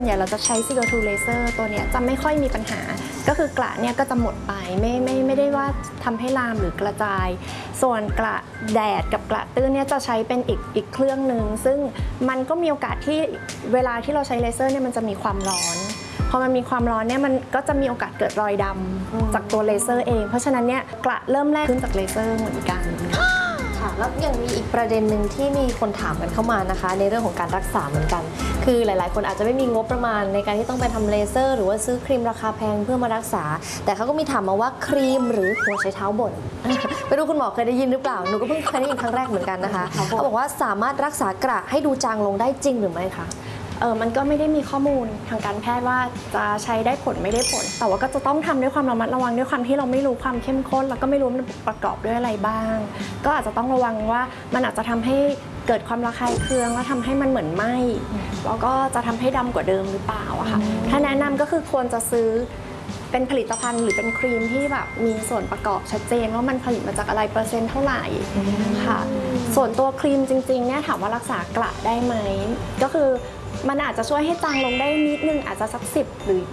เนี่ยเราจะใช้ CO2 laser ตัวเนี้ยจะไม่ค่อยมีปัญหาก็คือกระเนี่ยก็จะหมดไปไม่ได้ว่าทำให้ลามหรือกระจายส่วนกระแดดกับกระตื้นเนี่ยจะใช้เป็นอีกเครื่องหนึ่งซึ่งมันก็มีโอกาสที่เวลาที่เราใช้เลเซอร์เนี่ยมันจะมีความร้อนพอมันมีความร้อนเนี่ยมันก็จะมีโอกาสเกิดรอยดำจากตัวเลเซอร์เองเพราะฉะนั้นเนี่ยกระเริ่มแรกขึ้นจากเลเซอร์เหมือนกันแล้วยังมีอีกประเด็นหนึ่งที่มีคนถามกันเข้ามานะคะในเรื่องของการรักษาเหมือนกันคือหลายๆคนอาจจะไม่มีงบประมาณในการที่ต้องไปทำเลเซอร์หรือว่าซื้อครีมราคาแพงเพื่อมารักษาแต่เขาก็มีถามมาว่าครีมหรือหัวไชเท้าบด ไม่รู้คุณหมอเคยได้ยินหรือเปล่าหนูก็เพิ่งเคยได้ยินครั้งแรกเหมือนกันนะคะเขาบอกว่าสามารถรักษากระให้ดูจางลงได้จริงหรือไม่คะมันก็ไม่ได้มีข้อมูลทางการแพทย์ว่าจะใช้ได้ผลไม่ได้ผลแต่ว่าก็จะต้องทำด้วยความระมัดระวังด้วยความที่เราไม่รู้ความเข้มข้นแล้วก็ไม่รู้มันประกอบด้วยอะไรบ้างก็อาจจะต้องระวังว่ามันอาจจะทำให้เกิดความระคายเคืองแล้วทำให้มันเหมือนไหม้แล้วก็จะทำให้ดำกว่าเดิมหรือเปล่าอะค่ะถ้าแนะนำก็คือควรจะซื้อเป็นผลิตภัณฑ์หรือเป็นครีมที่แบบมีส่วนประกอบชัดเจนว่ามันผลิตมาจากอะไรเปอร์เซ็นต์เท่าไหร่ค่ะส่วนตัวครีมจริงๆเนี่ยถามว่ารักษากระได้ไหมก็คือมันอาจจะช่วยให้จางลงได้นิดนึงอาจจะสัก10 หรือ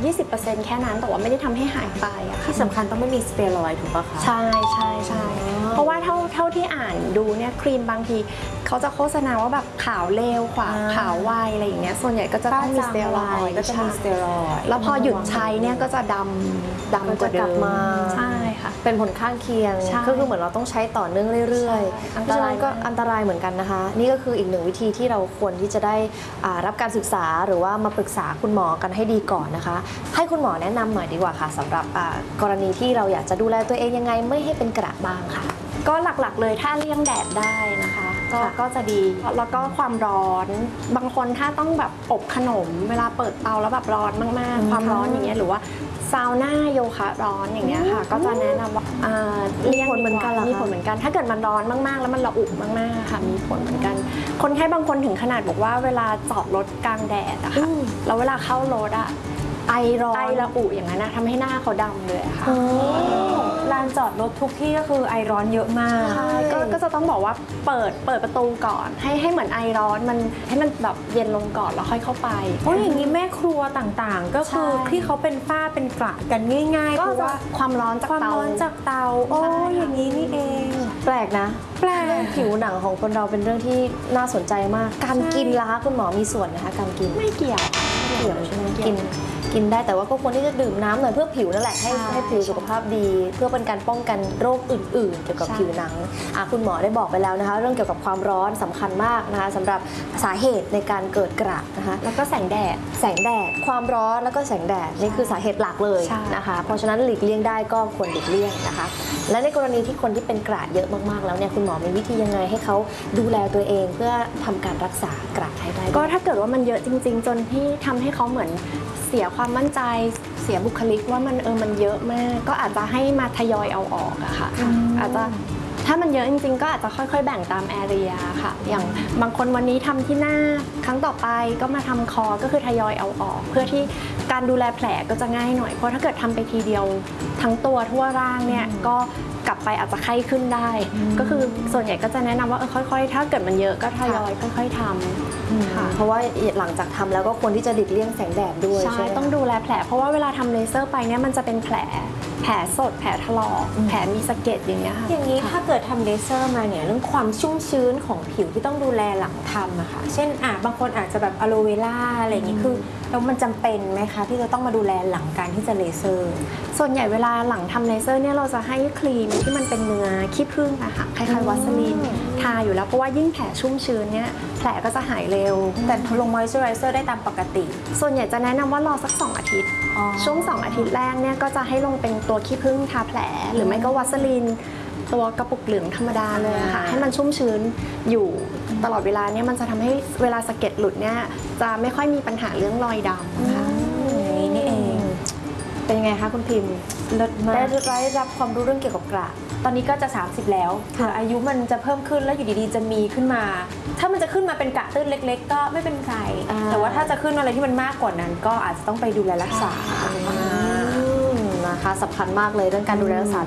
20% แค่นั้นแต่ว่าไม่ได้ทำให้หายไปอะที่สำคัญต้องไม่มีสเตียรอยด์ถูกปะคะใช่เพราะว่าเท่าที่อ่านดูเนี่ยครีมบางทีเขาจะโฆษณาว่าแบบขาวเร็วขาวไวอะไรอย่างเงี้ยส่วนใหญ่ก็จะต้องมีสเตียรอยด์ก็จะมีสเตียรอยด์แล้วพอหยุดใช้เนี่ยก็จะดำกว่าเดิมใช่ค่ะเป็นผลข้างเคียงก็คือเหมือนเราต้องใช้ต่อเนื่องเรื่อยๆเพราะฉะนั้นก็อันตรายเหมือนกันนะคะนี่ก็คืออีกหนึ่งวิธีที่เราควรที่จะได้รับการศึกษาหรือว่ามาปรึกษาคุณหมอกันให้ดีก่อนนะคะให้คุณหมอแนะนำหน่อยดีกว่าค่ะสำหรับกรณีที่เราอยากจะดูแลตัวเองยังไงไม่ให้เป็นกระบ้างค่ะก็หลักๆเลยถ้าเลี่ยงแดดได้นะคะก็จะดีแล้วก็ความร้อนบางคนถ้าต้องแบบอบขนมเวลาเปิดเตาแล้วแบบร้อนมากๆความร้อนอย่างเงี้ยหรือว่าซาวน่าโยคะร้อนอย่างเงี้ยค่ะก็จะแนะนำว่าเลี่ยงเหมือนกันมีผลเหมือนกันถ้าเกิดมันร้อนมากๆแล้วมันระอุมากๆค่ะมีผลเหมือนกันคนไข้บางคนถึงขนาดบอกว่าเวลาจอดรถกลางแดดอะค่ะแล้วเวลาเข้ารถอะไอระอุอย่างนั้นนะทำให้หน้าเขาดำเลยค่ะลานจอดรถทุกที่ก็คือไอร้อนเยอะมากก็จะต้องบอกว่าเปิดประตูก่อนให้เหมือนไอร้อนมันให้มันแบบเย็นลงก่อนแล้วค่อยเข้าไปโอ้ยอย่างนี้แม่ครัวต่างๆก็คือที่เขาเป็นฝ้าเป็นกระกันง่ายๆเพราะว่าความร้อนจากเตาโอ้อย่างนี้นี่เองแปลกนะแปลกผิวหนังของคนเราเป็นเรื่องที่น่าสนใจมากการกินล่ะคะคุณหมอมีส่วนนะคะการกินไม่เกี่ยวใช่ไหมกินได้แต่ว่าก็ควรที่จะดื่มน้ำหน่อยเพื่อผิวนั่นแหละให้ผิวสุขภาพดีเพื่อเป็นการป้องกันโรคอื่นๆเกี่ยวกับผิวหนังคุณหมอได้บอกไปแล้วนะคะเรื่องเกี่ยวกับความร้อนสำคัญมากนะคะสำหรับสาเหตุในการเกิดกระนะคะแล้วก็แสงแดดความร้อนแล้วก็แสงแดดนี่คือสาเหตุหลักเลยนะคะเพราะฉะนั้นหลีกเลี่ยงได้ก็ควรหลีกเลี่ยงนะคะและในกรณีที่คนที่เป็นกระเยอะมากๆแล้วเนี่ยคุณหมอมีวิธียังไงให้เขาดูแลตัวเองเพื่อทำการรักษากระให้ได้ก็ถ้าเกิดว่ามันเยอะจริงๆจนที่ทำให้เขาเหมือนเสียความมั่นใจเสียบุคลิกว่ามันเยอะมากก็อาจจะให้มาทยอยเอาออกอะค่ะอาจจะถ้ามันเยอะจริงๆก็อาจจะค่อยๆแบ่งตามแอเรียค่ะอย่างบางคนวันนี้ทำที่หน้าครั้งต่อไปก็มาทำคอก็คือทยอยเอาออกเพื่อที่การดูแลแผลก็จะง่ายหน่อยเพราะถ้าเกิดทำไปทีเดียวทั้งตัวทั่วร่างเนี่ยก็กลับไปอาจจะไข้ขึ้นได้ก็คือส่วนใหญ่ก็จะแนะนำว่าค่อยๆถ้าเกิดมันเยอะก็ทยอยค่อยๆทำค่ะเพราะว่าหลังจากทำแล้วก็ควรที่จะหลีกเลี่ยงแสงแดดด้วยใช่ต้องดูแลแผลเพราะว่าเวลาทำเลเซอร์ไปเนี่ยมันจะเป็นแผลสดแผลถลอกแผลมีสะเก็ดอย่างเงี้ยค่ะอย่างนี้ถ้าเกิดทำเลเซอร์มาเนี่ยเรื่องความชุ่มชื้นของผิวที่ต้องดูแลหลังทำอะค่ะเช่นบางคนอาจจะแบบอะโลเวล่าอะไรอย่างนี้คือแล้วมันจำเป็นไหมคะที่จะต้องมาดูแลหลังการที่จะเลเซอร์ส่วนใหญ่เวลาหลังทำเลเซอร์เนี่ยเราจะให้ครีมที่มันเป็นเนื้อขี้ผึ้งอะค่ะคล้ายๆวาสลีนทาอยู่แล้วเพราะว่ายิ่งแผลชุ่มชื้นเนี่ยแผลก็จะหายเร็วแต่ลงมอยเจอไรเซอร์ได้ตามปกติส่วนใหญ่จะแนะนำว่ารอสัก2 อาทิตย์ช่วง2 อาทิตย์แรกเนี่ยก็จะให้ลงเป็นตัวขี้ผึ้งทาแผลหรือไม่ก็วาสลีนตัวกระปุกเหลืองธรรมดาเลยค่ะให้มันชุ่มชื้นอยู่ตลอดเวลาเนี่ยมันจะทำให้เวลาสะเก็ดหลุดเนี่ยจะไม่ค่อยมีปัญหาเรื่องรอยดำค่ะอย่างนี้นี่เองเป็นยังไงคะคุณพิมพ์ได้รับความรู้เรื่องเกี่ยวกับกระตอนนี้ก็จะ30แล้วอายุมันจะเพิ่มขึ้นแล้วอยู่ดีๆจะมีขึ้นมาถ้ามันจะขึ้นมาเป็นกระตื้นเล็กๆก็ไม่เป็นไรแต่ว่าถ้าจะขึ้นอะไรที่มันมากกว่านั้นก็อาจจะต้องไปดูแลรักษานะคะสำคัญมากเลยเรื่องการดูแลรักษา